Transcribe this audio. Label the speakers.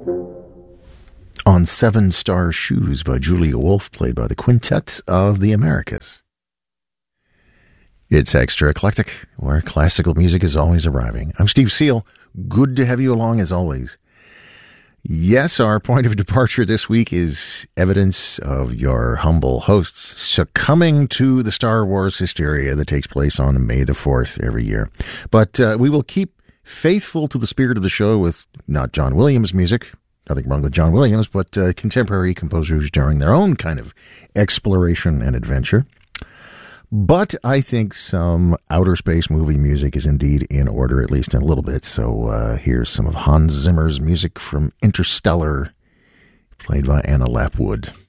Speaker 1: On Seven Star Shoes by Julia Wolf, played by the Quintet of the Americas. It's Extra Eclectic, where classical music is always arriving. I'm Steve Seal. Good to have you along as always. Yes, our point of departure this week is evidence of your humble hosts succumbing to the Star Wars hysteria that takes place on May the 4th every year. But we will keep faithful to the spirit of the show with not John Williams music. Nothing wrong with John Williams, but contemporary composers during their own kind of exploration and adventure. But I think some outer space movie music is indeed in order, at least in a little bit. So here's some of Hans Zimmer's music from Interstellar, played by Anna Lapwood.